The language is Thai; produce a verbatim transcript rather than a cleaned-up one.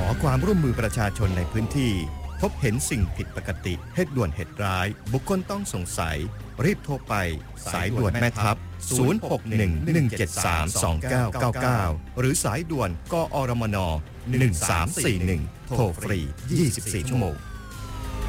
อความร่วมมือประชาชนในพื้นที่พบเห็นสิ่งผิดปกติเหตุด่วนเหตุร้ายบุคคลต้องสงสัยรีบโทรไปสายด่วนแม่ทัพศูนย์ หก หนึ่ง หนึ่ง เจ็ด สาม สอง เก้า เก้า เก้าหรือสายด่วนกอรมนหนึ่งสามสี่หนึ่งโทรฟรียี่สิบสี่ชั่วโมง